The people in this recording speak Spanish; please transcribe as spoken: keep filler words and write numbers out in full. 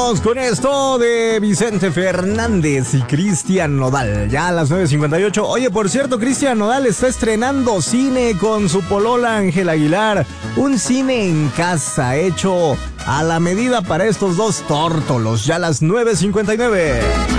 Vámonos con esto de Vicente Fernández y Cristian Nodal. Ya a las nueve cincuenta y ocho. Oye, por cierto, Cristian Nodal está estrenando cine con su polola Ángel Aguilar. Un cine en casa hecho a la medida para estos dos tórtolos. Ya a las nueve cincuenta y nueve.